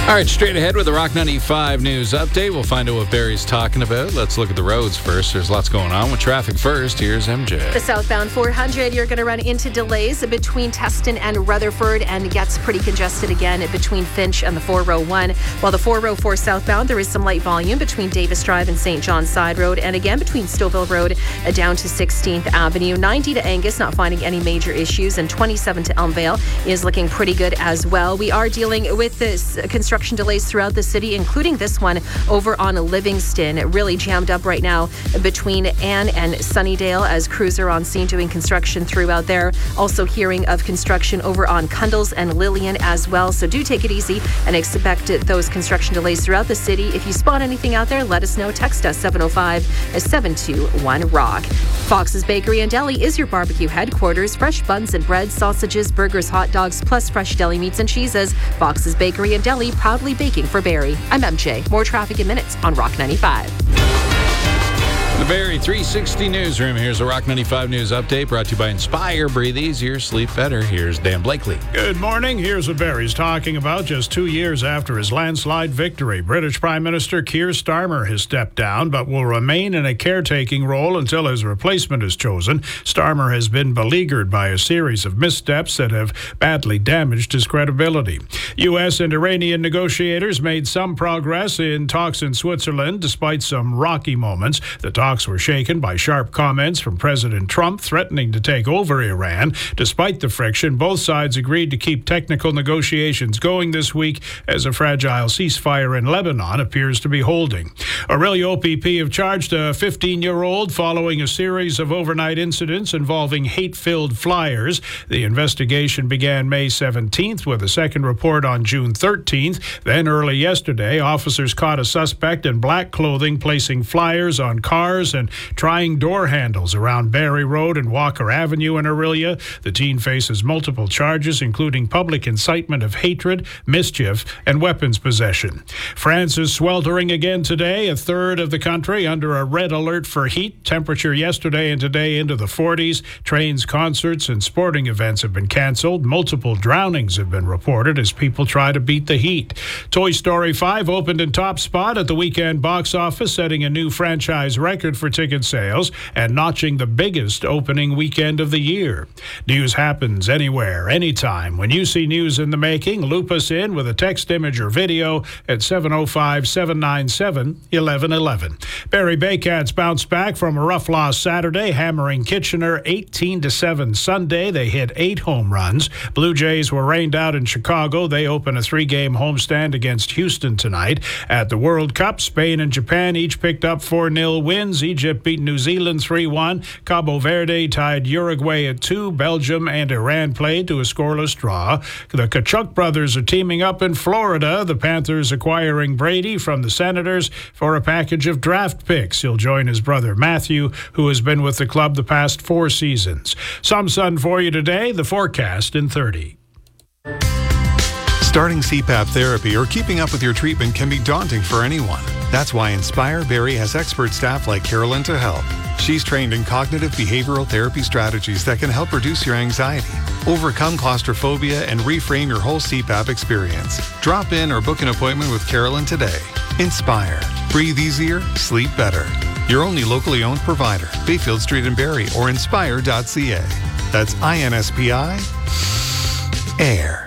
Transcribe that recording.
All right, straight ahead with the Rock 95 News Update. We'll find out what Barry's talking about. Let's look at the roads first. There's lots going on with traffic first. Here's MJ. The southbound 400, you're going to run into delays between Teston and Rutherford, and it gets pretty congested again between Finch and the 401. While the 404 southbound, there is some light volume between Davis Drive and St. John's Side Road, and again between Stouffville Road down to 16th Avenue. 90 to Angus, not finding any major issues, and 27 to Elmvale is looking pretty good as well. We are dealing with this construction delays throughout the city, including this one over on Livingston. It really jammed up right now between Ann and Sunnydale as crews are on scene doing construction throughout there. Also hearing of construction over on Cundles and Lillian as well. So do take it easy and expect those construction delays throughout the city. If you spot anything out there, let us know. Text us 705-721-ROCK. Fox's Bakery and Deli is your barbecue headquarters. Fresh buns and breads, sausages, burgers, hot dogs, plus fresh deli meats and cheeses. Fox's Bakery and Deli, proudly baking for Barrie. I'm MJ. More traffic in minutes on Rock 95. The Barrie 360 Newsroom. Here's a Rock 95 News Update brought to you by Inspire. Breathe easier, sleep better. Here's Dan Blakely. Good morning. Here's what Barrie's talking about. Just 2 years after his landslide victory, British Prime Minister Keir Starmer has stepped down but will remain in a caretaking role until his replacement is chosen. Starmer has been beleaguered by a series of missteps that have badly damaged his credibility. U.S. and Iranian negotiators made some progress in talks in Switzerland despite some rocky moments. The talks were shaken by sharp comments from President Trump threatening to take over Iran. Despite the friction, both sides agreed to keep technical negotiations going this week as a fragile ceasefire in Lebanon appears to be holding. Orillia OPP have charged a 15-year-old following a series of overnight incidents involving hate-filled flyers. The investigation began May 17th with a second report on June 13th. Then early yesterday, officers caught a suspect in black clothing placing flyers on cars and trying door handles around Barrie Road and Walker Avenue in Orillia. The teen faces multiple charges, including public incitement of hatred, mischief, and weapons possession. France is sweltering again today, a third of the country under a red alert for heat. Temperature yesterday and today into the 40s. Trains, concerts, and sporting events have been canceled. Multiple drownings have been reported as people try to beat the heat. Toy Story 5 opened in top spot at the weekend box office, setting a new franchise record for ticket sales and notching the biggest opening weekend of the year. News happens anywhere, anytime. When you see news in the making, loop us in with a text, image, or video at 705-797-1111. Barrie Baycats bounced back from a rough loss Saturday, hammering Kitchener 18-7 Sunday. They hit 8 home runs. Blue Jays were rained out in Chicago. They open a 3-game homestand against Houston tonight. At the World Cup, Spain and Japan each picked up 4-0 wins. Egypt beat New Zealand 3-1. Cabo Verde tied Uruguay at 2. Belgium and Iran played to a scoreless draw. The Kachuk brothers are teaming up in Florida. The Panthers acquiring Brady from the Senators for a package of draft picks. He'll join his brother Matthew, who has been with the club the past 4 seasons. Some sun for you today. The forecast in 30. Starting CPAP therapy or keeping up with your treatment can be daunting for anyone. That's why Inspire Barrie has expert staff like Carolyn to help. She's trained in cognitive behavioral therapy strategies that can help reduce your anxiety, overcome claustrophobia, and reframe your whole CPAP experience. Drop in or book an appointment with Carolyn today. Inspire. Breathe easier, sleep better. Your only locally owned provider, Bayfield Street in Barrie or inspire.ca. That's INSPI. Air.